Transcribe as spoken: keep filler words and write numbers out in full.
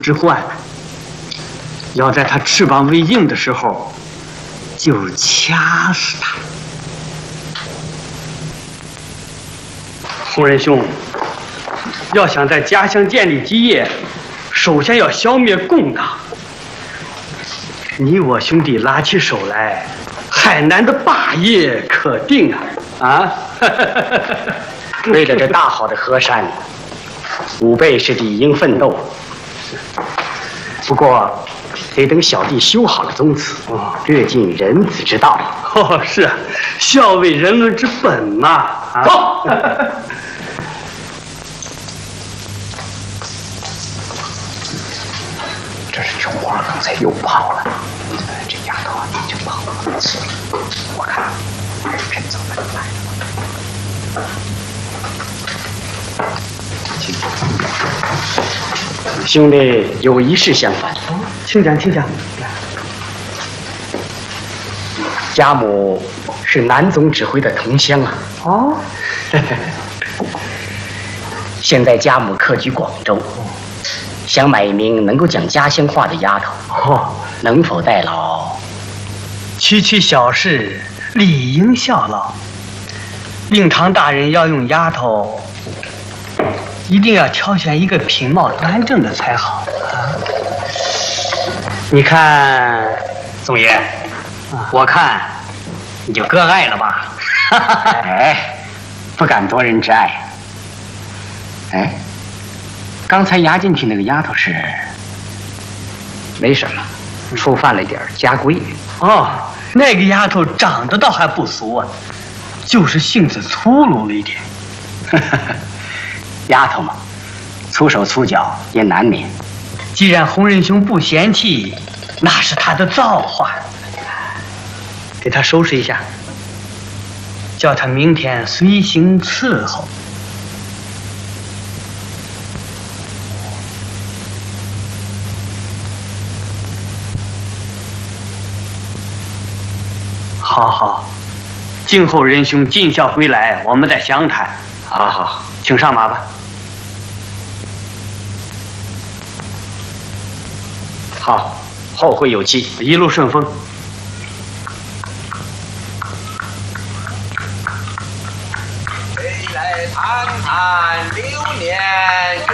之患，要在他翅膀未硬的时候，就掐死他。洪仁兄，要想在家乡建立基业，首先要消灭共党。你我兄弟拉起手来，海南的霸业可定啊！啊！ 为了这大好的河山，吾辈是理应奋斗。不过，得等小弟修好了宗祠，略尽人子之道。 哦，是，孝为人伦之本嘛。 走。 这是琼花刚才又跑了，这丫头啊已经跑了一次了，我看趁早的来了。 兄弟有一事相烦， 请讲，请讲。 家母是南总指挥的同乡啊。 哦。 现在家母客居广州，想买一名能够讲家乡话的丫头。 哦， 能否代劳？ 区区小事，理应效劳。令堂大人要用丫头，一定要挑选一个品貌端正的才好啊！你看， 总爷，啊、我看你就割爱了吧？哎，不敢夺人之爱。哎，刚才押进去那个丫头是？没什么，触犯了一点家规。 哦，那个丫头长得倒还不俗啊，就是性子粗鲁了一点。 丫头嘛，粗手粗脚也难免。 既然洪仁兄不嫌弃，那是他的造化。给他收拾一下，叫他明天随行伺候。好好，静候仁兄尽孝归来，我们再详谈。 好好， 请上马吧。 好，后会有期， 一路顺风。 回来谈谈流年